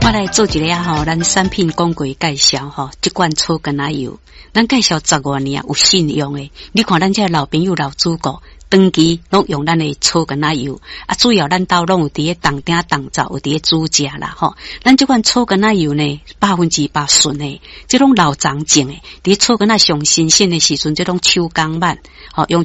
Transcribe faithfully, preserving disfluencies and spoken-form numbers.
我来做一个啊吼，咱产品广告介绍吼，这款草根仔油，咱介绍十多年啊，有信用的。你看咱这老朋友老主顾，长期拢用咱的草根仔油，啊，主要咱兜拢有伫咧当顶当灶，有伫咧煮食啦吼。咱这款草根仔油呢，百分之百纯的，这种老长种的，伫草根仔上新鲜的时阵，这种手工版，吼用。